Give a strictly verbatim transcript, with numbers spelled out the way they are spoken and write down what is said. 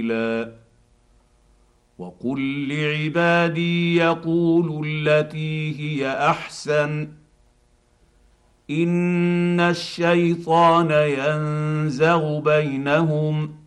وقل لعبادي يقولوا التي هي احسن ان الشيطان ينزغ بينهم